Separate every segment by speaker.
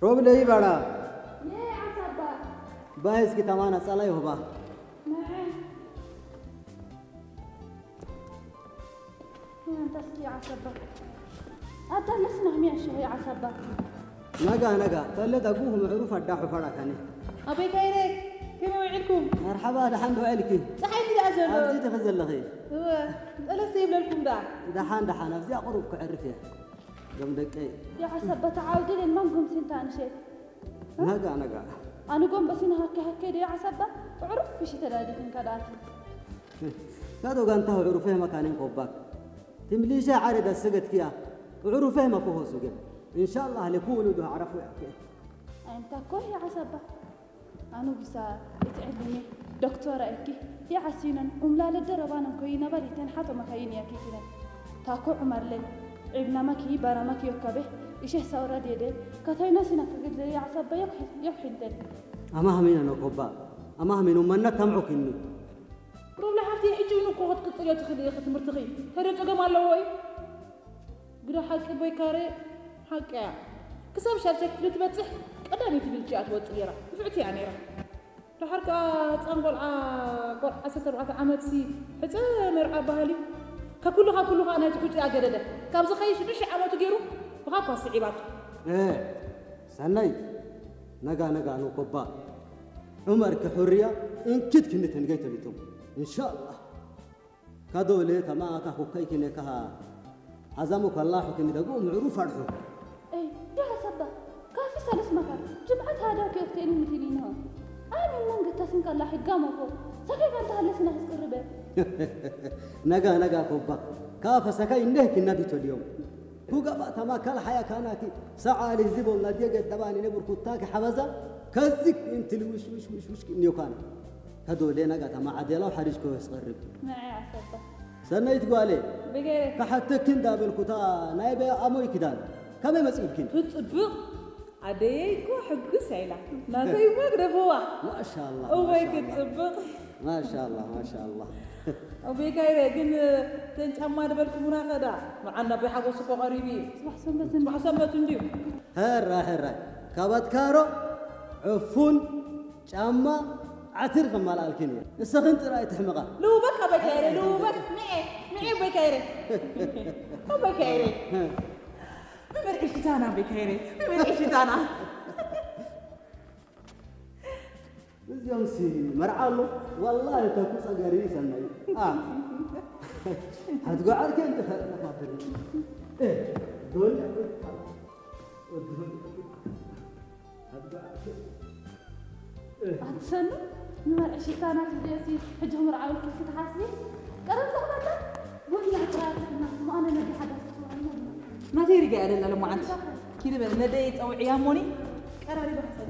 Speaker 1: روب لي بڑا
Speaker 2: ليه عصبة
Speaker 1: بايس کی تمانا صلاي هبا
Speaker 2: هنا تسكي عصبة أنت نسمع مية شوي عصبة
Speaker 1: نجا تلت أبوه معروف الدحو فرقني
Speaker 2: أبي كيرك كيف وعلكم
Speaker 1: مرحبا دحان دوالكي
Speaker 2: صحيح لي أزل
Speaker 1: أبزي تخزل لخير
Speaker 2: هو ألا سيب لكم ده
Speaker 1: دحان أبزي أقرب كعرفيه جمدك إيه
Speaker 2: يا عصبة تعاودين المنكم سنتان شيء
Speaker 1: نجا
Speaker 2: أنا قوم بس إنها هكذا يا عصبة عرف في شيء تلادكم كداتي
Speaker 1: كادو قانته عرفه مكانين قباك تمليشة عارض السجد كيا وعرفه ما فيه سجد إن شاء الله لكون ده عرفوا يحكي
Speaker 2: أنت كوه يا عصبة أنا بس تعلمني دكتورة إكي يا عسينا لا للدربان كوينا بري تنحط مكاين يا كيكنا تاكو عمر لي ابن مكي برا مكي يكبه إيش سورة ديدي كتاينا سينا كقد يا عصبة يكحل دل
Speaker 1: أما همين أنا قباك أما همين ومنا تمعك إني
Speaker 2: روح لحفتي يجونك وقت قطية تخلي يخت مرتقي هرجع جمال اللوي قرا حق بيكاري حق يا كسب شرتك لتبتح قدامي تبلجات وطيرة فعتي يعني را لحركة تنقل قل عسى 4 عامات سي حتى مرعى بهالي كلها أنا تحوتي أجدده كابز خيش بش عامات غيره بغاقة صعيبات
Speaker 1: إيه سناي نجا نقبا عمر كحرية إن كنت تنجي تبيتم إن شاء الله كادو لي تما كهو كي كنكها عزمك الله حكم دقوم معروف فرحه
Speaker 2: إيه يا عصبة كافي سالس مكان جمعت هذا كيف تاني مثلينها أنا من قلت سنك الله حقامكم سكيف أنت هلسنا هسكربه
Speaker 1: نجا كوبا كاف سكاي إنك النبي اليوم هو قبا تما كل حياة كانك ساعة للزبون لا ديجا دباني نبر كتاك حبزة كذك أنت وش نيوكان هذو اللي نجا تما عديلا وحريش كويس قرب
Speaker 2: معي عصبة
Speaker 1: سنيت قالي
Speaker 2: بقى
Speaker 1: كحتى كندا بالكتا نايبة أموي كدان كم مسؤول كن
Speaker 2: تطبق عديك وحق سيلا ما في مقرب هو
Speaker 1: ما شاء الله
Speaker 2: وبيك تطبق
Speaker 1: ما شاء الله
Speaker 2: وبيك لكن تنتما دبلكم مناقضة معنا بحق وصف قريبي صبح سمت نديو
Speaker 1: هرا كابت كارو عفون جاما عتر غمال الكنية السخنت رأي تحمقة
Speaker 2: لو بك بكيري لو بك معي بكيري هو بكيري ممر إشتانا بكيري ممر إشتانا
Speaker 1: يوم سي مرعالو والله تكوس أجري سناي هتقول عارك أنت ما تري إيه دول
Speaker 2: أحسن ممر إشتانا تجلسي حجهم رعاول كيف تحاسبي قرب زغبتك ولا أتراك ما أنا نبي حدث ما تيري قاعد إلا لما أنت كذا بديت أو عياموني قراري بحسن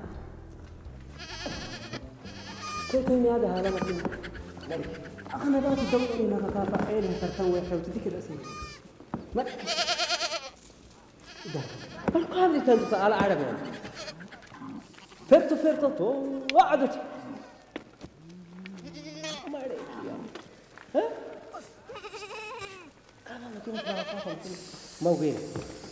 Speaker 1: كيفني هذا ما كنت أنا لا تدوري أنا كافة عيني ترتوي حوت ذيك الأسئلة ما ده القاعدة تنتظر على عربي فرتو وعدت ما عليك ها أنا ما كنت بعرف موجود